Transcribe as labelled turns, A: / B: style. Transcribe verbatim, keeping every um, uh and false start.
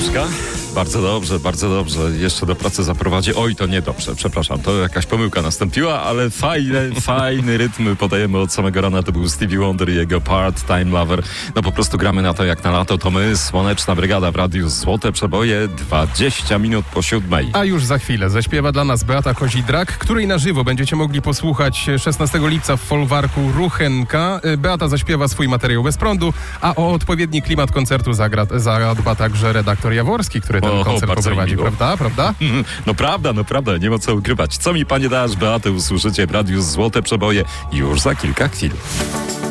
A: Agnieszka? Bardzo dobrze, bardzo dobrze. Jeszcze do pracy zaprowadzi. Oj, to niedobrze, przepraszam. To jakaś pomyłka nastąpiła, ale fajny, fajny rytm podajemy od samego rana. To był Stevie Wonder i jego Part-Time Lover. No po prostu gramy na to jak na lato. To my, Słoneczna Brygada w Radiu Złote Przeboje, dwadzieścia minut po siódmej.
B: A już za chwilę zaśpiewa dla nas Beata Kozidrak, której na żywo będziecie mogli posłuchać szesnastego lipca w folwarku Ruchenka. Beata zaśpiewa swój materiał Bez prądu, a o odpowiedni klimat koncertu zagra, zadba także redaktor Jaworski, który ten
A: O,
B: koncert poprowadzi, prawda? Prawda?
A: No prawda, no prawda, nie ma co ukrywać. Co mi, panie, dasz, Beatę, usłyszycie w Radiu Złote Przeboje już za kilka chwil.